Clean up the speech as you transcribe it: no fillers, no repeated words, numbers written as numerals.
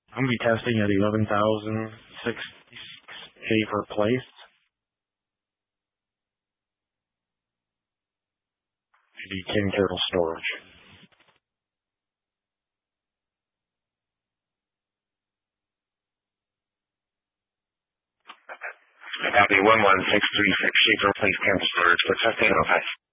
I'm going to be testing at 11,066 Schaefer Place. Maybe Ken Carroll Storage. Copy 11636 Schaefer Place, Ken Storage for testing. Okay.